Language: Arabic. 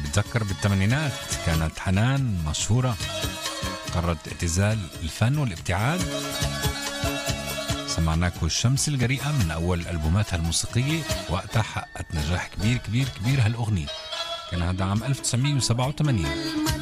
بتذكر بالثمانينات كانت حنان مشهورة، قررت اعتزال الفن والابتعاد. سمعناكو الشمس الجريئة من أول ألبوماتها الموسيقية، وقتها حققت نجاح كبير كبير كبير هالأغنية. كان هذا عام 1987.